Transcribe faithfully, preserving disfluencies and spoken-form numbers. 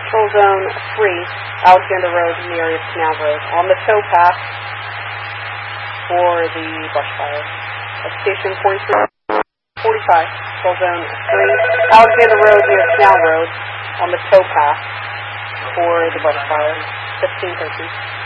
Patrol Zone three, Alexander Road near Canal Road, on the towpath for the brush fire. At Station forty-three forty-five, Patrol Zone three, Alexander Road near Canal Road, on the towpath for the brush fire. fifteen thirty.